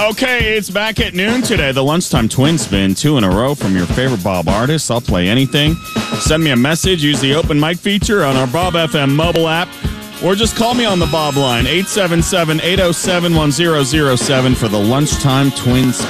Okay, it's back at noon today. The Lunchtime Twin Spin, 2 in a row from your favorite Bob artists. I'll play anything. Send me a message. Use the open mic feature on our Bob FM mobile app. Or just call me on the Bob line, 877-807-1007 for the Lunchtime Twin Spin.